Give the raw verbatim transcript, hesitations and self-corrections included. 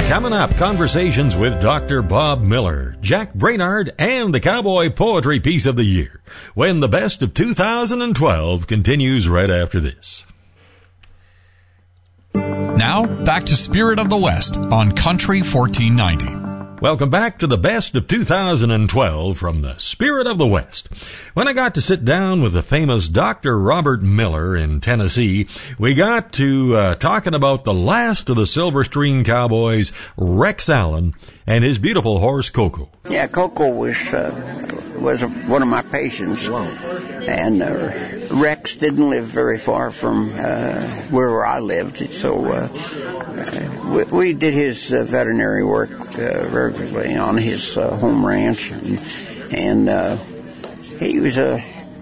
Coming up, conversations with Doctor Bob Miller, Jack Brainard, and the Cowboy Poetry Piece of the Year, when the best of two thousand twelve continues right after this. Now, back to Spirit of the West on Country fourteen ninety. Welcome back to the best of two thousand twelve from the Spirit of the West. When I got to sit down with the famous Doctor Robert Miller in Tennessee, we got to uh, talking about the last of the Silver String Cowboys, Rex Allen, and his beautiful horse, Coco. Yeah, Coco was uh, was a, one of my patients, and uh, Rex didn't live very far from uh, where I lived, so uh, we, we did his uh, veterinary work uh, regularly on his uh, home ranch, and, and uh, he was a